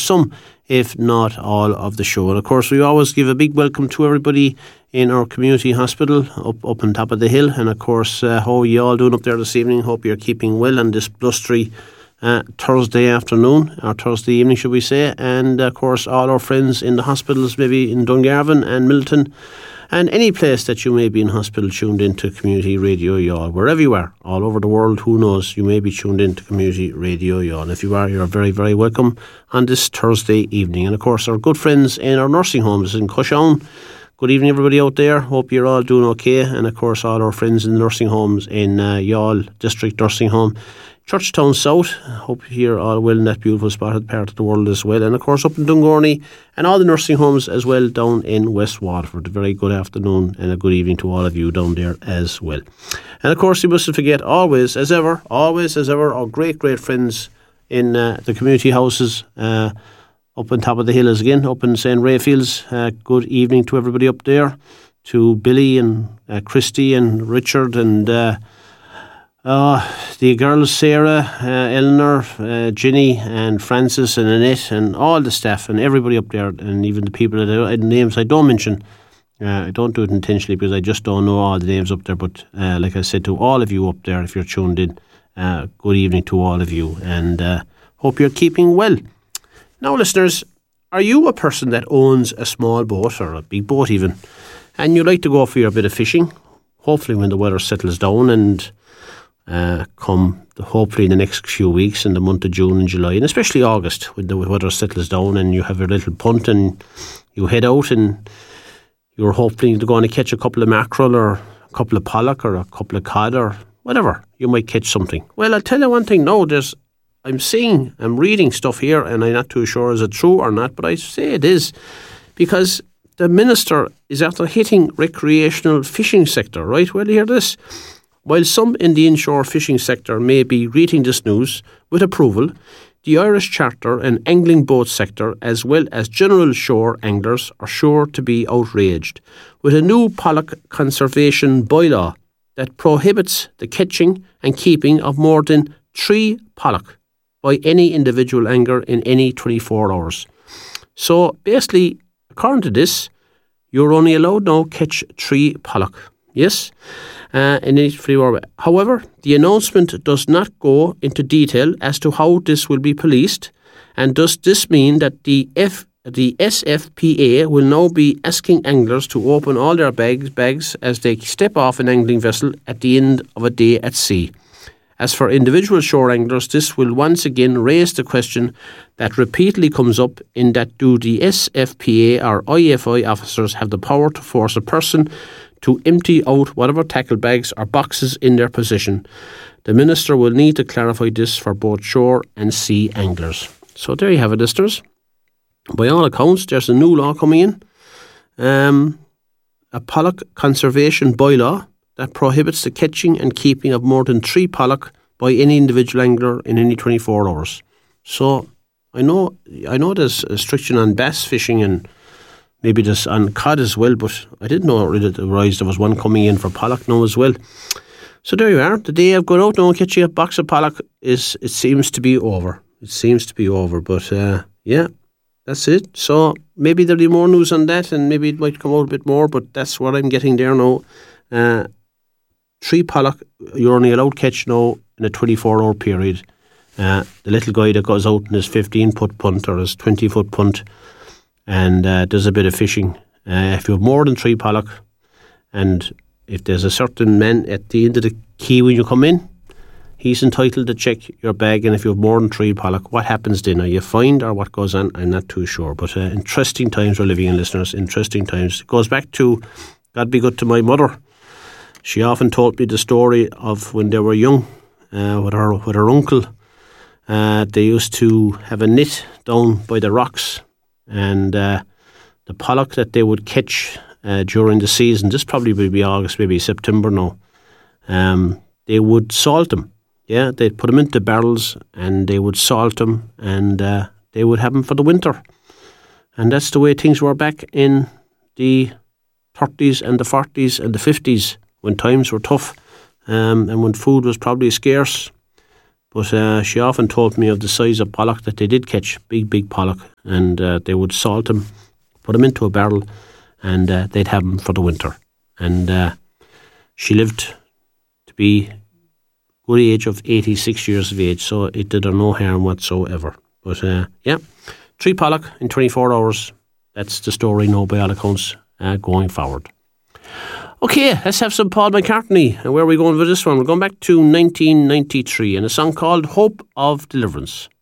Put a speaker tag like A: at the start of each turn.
A: some, if not all, of the show. And of course, we always give a big welcome to everybody in our community hospital up on top of the hill. And of course, how are you all doing up there this evening? Hope you're keeping well on this blustery Thursday afternoon, or Thursday evening should we say. And of course, all our friends in the hospitals, maybe in Dungarvan and Milton, and any place that you may be in hospital, tuned into Community Radio Youghal. Wherever you are, all over the world, who knows, you may be tuned into Community Radio Youghal. And if you are, you're very, very welcome on this Thursday evening. And of course, our good friends in our nursing homes in Cushown, good evening everybody out there. Hope you're all doing okay. And of course, all our friends in the nursing homes in Youghal District Nursing Home, Churchtown South. Hope you're all well in that beautiful spotted part of the world as well. And of course up in Dungorney and all the nursing homes as well down in West Waterford. A very good afternoon and a good evening to all of you down there as well. And of course you mustn't forget always as ever, our great friends in the community houses up on top of the hill again, up in St. Rayfields. Good evening to everybody up there, to Billy and Christy and Richard and the girls, Sarah, Eleanor, Ginny and Francis and Annette and all the staff and everybody up there, and even the people that names I don't mention. I don't do it intentionally because I just don't know all the names up there, but like I said, to all of you up there, if you're tuned in, good evening to all of you, and hope you're keeping well. Now listeners, are you a person that owns a small boat or a big boat even, and you like to go for your bit of fishing, hopefully when the weather settles down, and hopefully in the next few weeks in the month of June and July, and especially August when the weather settles down and you have your little punt and you head out and you're hopefully going to catch a couple of mackerel or a couple of pollock or a couple of cod or whatever, you might catch something. Well, I'll tell you one thing now, I'm reading stuff here and I'm not too sure is it true or not, but I say it is, because the minister is after hitting recreational fishing sector, right? Well, you hear this. While some in the inshore fishing sector may be reading this news with approval, the Irish charter and angling boat sector, as well as general shore anglers, are sure to be outraged with a new pollock conservation bylaw that prohibits the catching and keeping of more than 3 pollock by any individual angler in any 24 hours. So basically, according to this, you're only allowed now catch 3 pollock. Yes? In each free war. However, the announcement does not go into detail as to how this will be policed, and does this mean that the SFPA will now be asking anglers to open all their bags as they step off an angling vessel at the end of a day at sea? As for individual shore anglers, this will once again raise the question that repeatedly comes up, in that do the SFPA or IFI officers have the power to force a person to empty out whatever tackle bags or boxes in their possession? The minister will need to clarify this for both shore and sea anglers. So there you have it, listeners. By all accounts, there's a new law coming in, a pollock conservation bylaw that prohibits the catching and keeping of more than 3 pollock by any individual angler in any 24 hours. So I know there's a restriction on bass fishing and maybe there's on cod as well, but I didn't know really there was one coming in for pollock now as well. So there you are. The day of going out now and catching a box of pollock it seems to be over. But yeah, that's it. So maybe there'll be more news on that, and maybe it might come out a bit more, but that's what I'm getting there now. 3 pollock you're only allowed catch now in a 24-hour period. The little guy that goes out in his 15-foot punt or his 20-foot punt and does a bit of fishing. If you have more than 3 pollock, and if there's a certain man at the end of the quay when you come in, he's entitled to check your bag, and if you have more than 3 pollock, what happens then? Are you fined or what goes on? I'm not too sure. But interesting times we're living in, listeners. Interesting times. It goes back to, God be good to my mother. She often told me the story of when they were young with her uncle. They used to have a net down by the rocks, and the pollock that they would catch during the season, this probably would be August, maybe September now, they would salt them. Yeah, they'd put them into barrels and they would salt them, and they would have them for the winter. And that's the way things were back in the 30s and the 40s and the 50s, when times were tough and when food was probably scarce. But she often told me of the size of pollock that they did catch, big pollock, and they would salt them, put them into a barrel, and they'd have them for the winter. And she lived to be good age of 86 years of age, so it did her no harm whatsoever. But 3 pollock in 24 hours. That's the story now by all accounts going forward. Okay, let's have some Paul McCartney. And where are we going with this one? We're going back to 1993 and a song called Hope of Deliverance.